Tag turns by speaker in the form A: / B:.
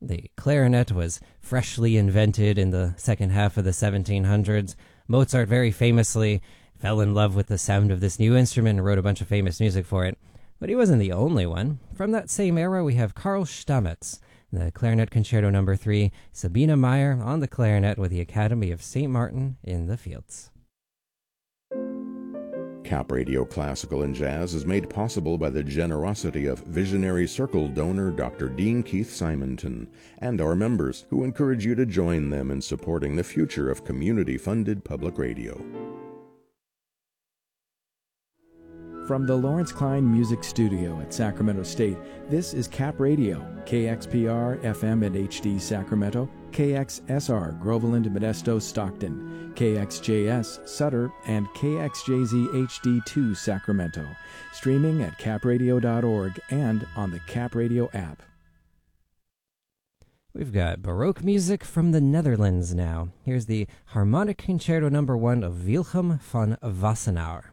A: The clarinet was freshly invented in the second half of the 1700s. Mozart very famously fell in love with the sound of this new instrument and wrote a bunch of famous music for it. But he wasn't the only one. From that same era, we have Karl Stamitz, the Clarinet Concerto No. 3, Sabine Meyer on the clarinet with the Academy of St. Martin in the fields.
B: Cap Radio Classical and Jazz is made possible by the generosity of Visionary Circle donor Dr. Dean Keith Simonton and our members, who encourage you to join them in supporting the future of community-funded public radio.
C: From the Lawrence Klein Music Studio at Sacramento State, this is Cap Radio, KXPR FM and HD Sacramento, KXSR Groveland, Modesto, Stockton, KXJS Sutter, and KXJZ HD2 Sacramento. Streaming at capradio.org and on the Cap Radio app.
A: We've got Baroque music from the Netherlands now. Here's the Harmonic Concerto No. 1 of Wilhelm von Wassenaar.